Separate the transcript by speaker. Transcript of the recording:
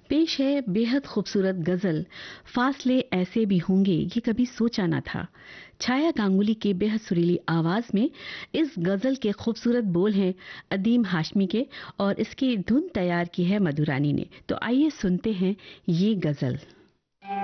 Speaker 1: पेश है बेहद खूबसूरत गजल फासले ऐसे भी होंगे ये कभी सोचा न था। छाया गांगुली के बेहद सुरीली आवाज में इस गजल के खूबसूरत बोल हैं अदीम हाशमी के और इसकी धुन तैयार की है मधुरानी ने। तो आइए सुनते हैं ये गजल।